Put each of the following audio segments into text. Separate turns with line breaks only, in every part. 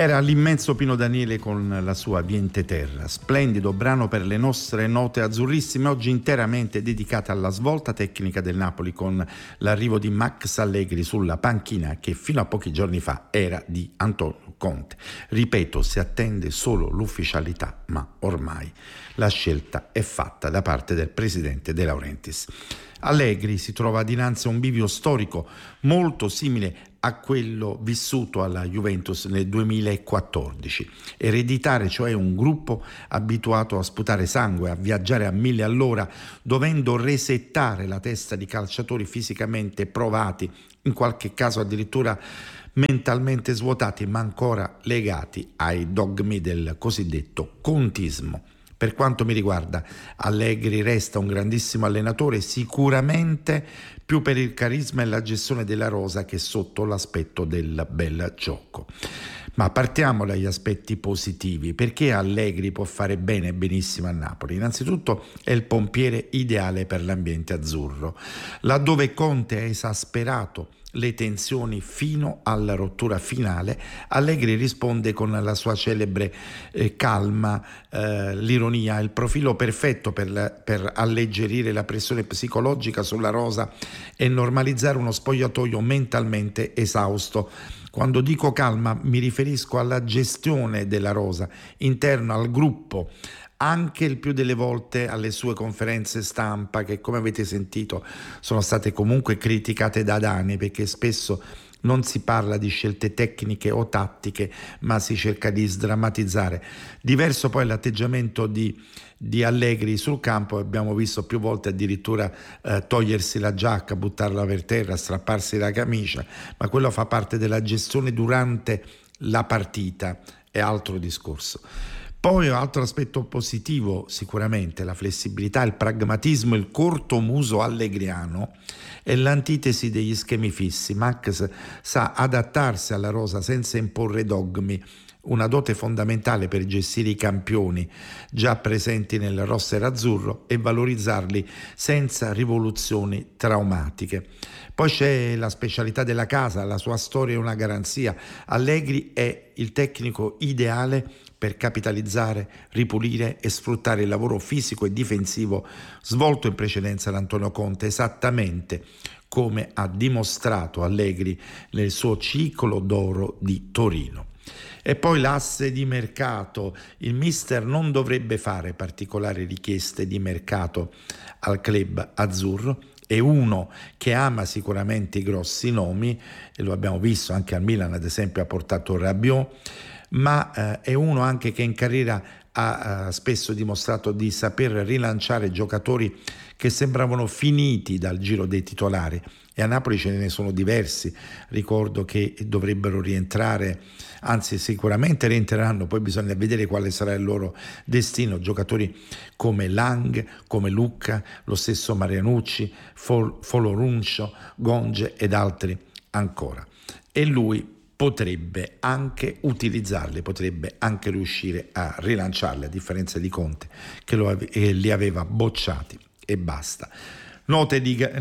Era l'immenso Pino Daniele con la sua Viente Terra, splendido brano per le nostre note azzurrissime, oggi interamente dedicata alla svolta tecnica del Napoli con l'arrivo di Max Allegri sulla panchina che fino a pochi giorni fa era di Antonio Conte. Ripeto, si attende solo l'ufficialità, ma ormai la scelta è fatta da parte del presidente De Laurentiis. Allegri si trova dinanzi a un bivio storico molto simile a quello vissuto alla Juventus nel 2014. Ereditare cioè un gruppo abituato a sputare sangue, a viaggiare a 1000 all'ora, dovendo resettare la testa di calciatori fisicamente provati, in qualche caso addirittura mentalmente svuotati, ma ancora legati ai dogmi del cosiddetto contismo. Per quanto mi riguarda, Allegri resta un grandissimo allenatore, sicuramente più per il carisma e la gestione della rosa che sotto l'aspetto del bel gioco. Ma partiamo dagli aspetti positivi. Perché Allegri può fare bene, benissimo a Napoli? Innanzitutto è il pompiere ideale per l'ambiente azzurro. Laddove Conte ha esasperato le tensioni fino alla rottura finale, Allegri risponde con la sua celebre calma, l'ironia, il profilo perfetto per alleggerire la pressione psicologica sulla rosa e normalizzare uno spogliatoio mentalmente esausto. Quando dico calma mi riferisco alla gestione della rosa interno al gruppo, anche il più delle volte alle sue conferenze stampa che, come avete sentito, sono state comunque criticate da Dani, perché spesso non si parla di scelte tecniche o tattiche, ma si cerca di sdrammatizzare. Diverso poi l'atteggiamento di Allegri sul campo, abbiamo visto più volte addirittura togliersi la giacca, buttarla per terra, strapparsi la camicia, ma quello fa parte della gestione durante la partita, è altro discorso. Poi altro aspetto positivo, sicuramente la flessibilità, il pragmatismo, il corto muso allegriano è l'antitesi degli schemi fissi. Max sa adattarsi alla rosa senza imporre dogmi, una dote fondamentale per gestire i campioni già presenti nel roster azzurro e valorizzarli senza rivoluzioni traumatiche. Poi c'è la specialità della casa, la sua storia è una garanzia. Allegri è il tecnico ideale per capitalizzare, ripulire e sfruttare il lavoro fisico e difensivo svolto in precedenza da Antonio Conte, esattamente come ha dimostrato Allegri nel suo ciclo d'oro di Torino. E poi l'asse di mercato. Il mister non dovrebbe fare particolari richieste di mercato al club azzurro. È uno che ama sicuramente i grossi nomi, e lo abbiamo visto anche al Milan, ad esempio ha portato Rabiot, ma è uno anche che in carriera ha spesso dimostrato di saper rilanciare giocatori che sembravano finiti dal giro dei titolari, e a Napoli ce ne sono diversi. Ricordo che dovrebbero rientrare, anzi sicuramente rientreranno, poi bisogna vedere quale sarà il loro destino, giocatori come Lang, come Lucca, lo stesso Marianucci, Foloruncio, Gonge ed altri ancora, e lui potrebbe anche utilizzarli, potrebbe anche riuscire a rilanciarli, a differenza di Conte che li aveva bocciati e basta. Note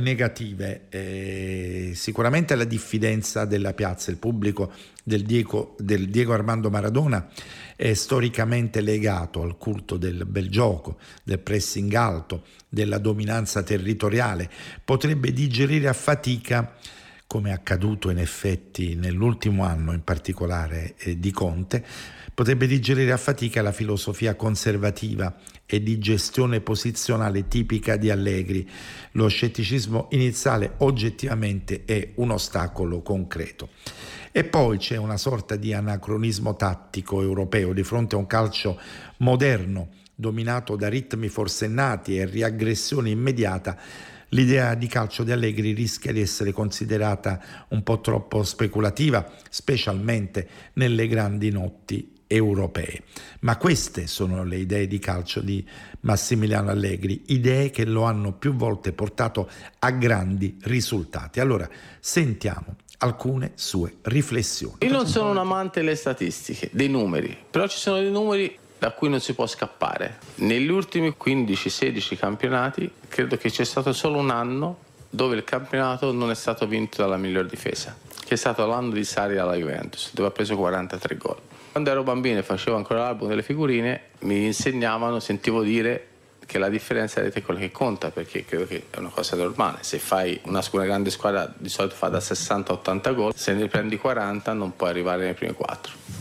negative, sicuramente la diffidenza della piazza. Il pubblico del Diego Armando Maradona è storicamente legato al culto del bel gioco, del pressing alto, della dominanza territoriale. Potrebbe digerire a fatica, come è accaduto in effetti nell'ultimo anno in particolare di Conte, potrebbe digerire a fatica la filosofia conservativa e di gestione posizionale tipica di Allegri. Lo scetticismo iniziale oggettivamente è un ostacolo concreto. E poi c'è una sorta di anacronismo tattico europeo di fronte a un calcio moderno dominato da ritmi forsennati e riaggressione immediata. L'idea di calcio di Allegri rischia di essere considerata un po' troppo speculativa, specialmente nelle grandi notti europee. Ma queste sono le idee di calcio di Massimiliano Allegri, idee che lo hanno più volte portato a grandi risultati. Allora, sentiamo alcune sue riflessioni.
Io non sono un amante delle statistiche, dei numeri, però ci sono dei numeri da cui non si può scappare. Negli ultimi 15-16 campionati credo che c'è stato solo un anno dove il campionato non è stato vinto dalla miglior difesa, che è stato l'anno di Sarri alla Juventus, dove ha preso 43 gol. Quando ero bambino e facevo ancora l'album delle figurine, mi insegnavano, sentivo dire che la differenza è quella che conta, perché credo che è una cosa normale. Se fai una grande squadra di solito fa da 60 a 80 gol, se ne prendi 40 non puoi arrivare nei primi 4.